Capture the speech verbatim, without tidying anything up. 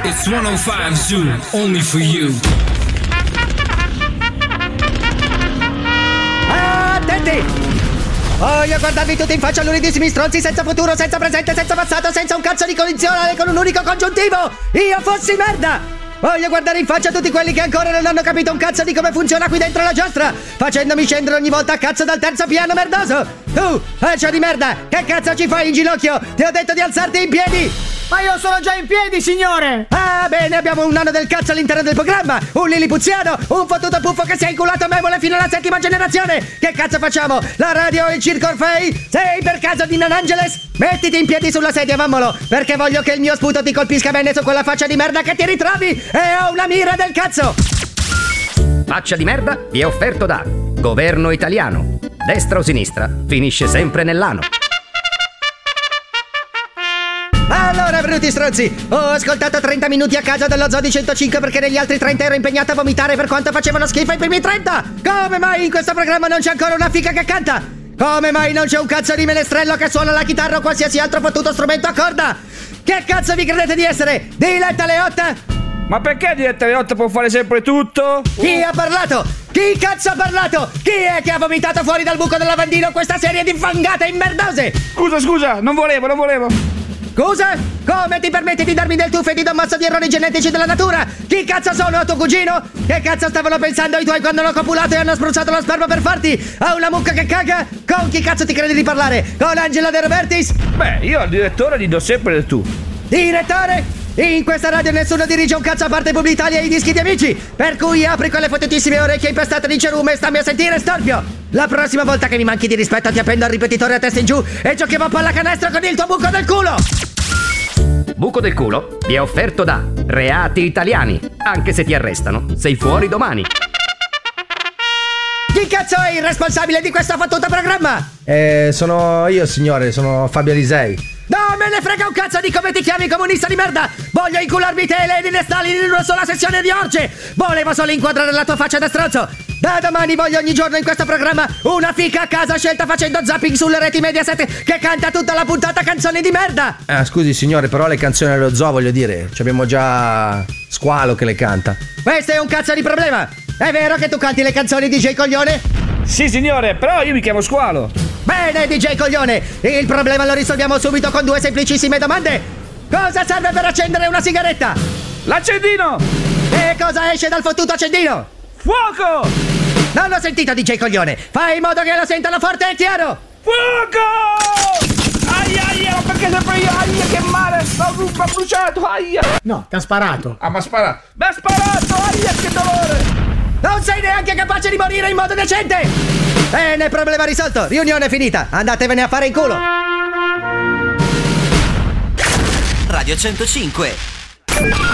It's centocinque Zoo, only for you. Attenti! Voglio guardarvi tutti in faccia lunedissimi stronzi senza futuro, senza presente, senza passato, senza un cazzo di condizionale con un unico congiuntivo! Io fossi merda! Voglio guardare in faccia tutti quelli che ancora non hanno capito un cazzo di come funziona qui dentro la giostra, facendomi scendere ogni volta a cazzo dal terzo piano merdoso! Tu, faccia di merda, che cazzo ci fai in ginocchio? Ti ho detto di alzarti in piedi! Ma io sono già in piedi, signore! Ah, bene, abbiamo un nano del cazzo all'interno del programma! Un lilipuziano! Un fottuto puffo che si è inculato a memole fino alla settima generazione! Che cazzo facciamo? La radio e il circo Orfei? Sei per caso di Nan Angeles? Mettiti in piedi sulla sedia, mammolo! Perché voglio che il mio sputo ti colpisca bene su quella faccia di merda che ti ritrovi! E ho una mira del cazzo! Faccia di merda vi è offerto da Governo Italiano. Destra o sinistra, finisce sempre nell'ano. Allora, brutti stronzi, ho ascoltato trenta minuti a casa dello Zoo di centocinque perché negli altri trenta ero impegnato a vomitare per quanto facevano schifo i primi trenta! Come mai in questo programma non c'è ancora una fica che canta? Come mai non c'è un cazzo di menestrello che suona la chitarra o qualsiasi altro fottuto strumento a corda? Che cazzo vi credete di essere? Diletta Leotta? Ma perché Diletta Leotta può fare sempre tutto? Chi ha parlato? Chi cazzo ha parlato? Chi è che ha vomitato fuori dal buco del lavandino questa serie di fangate immerdose? Scusa, scusa, non volevo, non volevo. Scusa? Come ti permetti di darmi del tuffo e di do un mazzo di errori genetici della natura? Chi cazzo sono, tuo cugino? Che cazzo stavano pensando i tuoi quando hanno copulato e hanno spruzzato lo sperma per farti? A una mucca che caga? Con chi cazzo ti credi di parlare? Con Angela De Robertis? Beh, io al direttore gli do sempre del tu. Direttore? In questa radio nessuno dirige un cazzo a parte Publitalia e i dischi di amici, per cui apri quelle fottutissime orecchie impestate di cerume e stammi a sentire, storpio! La prossima volta che mi manchi di rispetto ti appendo al ripetitore a testa in giù e giochiamo a pallacanestro con il tuo buco del culo! Buco del culo vi è offerto da Reati Italiani. Anche se ti arrestano, sei fuori domani. Chi cazzo è il responsabile di questo fottuto programma? Eh, sono io, signore, sono Fabio Alisei. No, me ne frega un cazzo di come ti chiami, comunista di merda! Voglio incularmi te e Lenin e Stalin in una sola sessione di orge! Volevo solo inquadrare la tua faccia da stronzo! Da domani voglio ogni giorno in questo programma una fica a casa scelta facendo zapping sulle reti Mediaset che canta tutta la puntata canzoni di merda! Ah, scusi, signore, però le canzoni dello zoo, voglio dire, ci abbiamo già Squalo che le canta. Questo è un cazzo di problema! È vero che tu canti le canzoni di D J Coglione? Sì, signore, però io mi chiamo Squalo. Bene, D J Coglione! Il problema lo risolviamo subito con due semplicissime domande! Cosa serve per accendere una sigaretta? L'accendino! E cosa esce dal fottuto accendino? Fuoco! Non ho sentito, D J Coglione! Fai in modo che lo sentano forte e chiaro! Fuoco! Aia, aia, ma perché sempre io? Aia, che male! Sto bruciato, aia! No, ti ha sparato. Ah, ma spara! Mi ha sparato, aia, che dolore! Non sei neanche capace di morire in modo decente! Bene, problema risolto, riunione finita, andatevene a fare in culo! Radio centocinque